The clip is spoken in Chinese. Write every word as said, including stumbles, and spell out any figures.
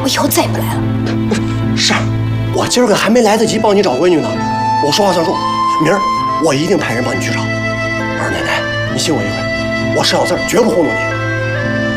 以后再也不来了。 不是，是，我今儿个还没来得及帮你找闺女呢。我说话算数，明儿我一定派人帮你去找。二奶奶，你信我一回，我石小四绝不糊弄你。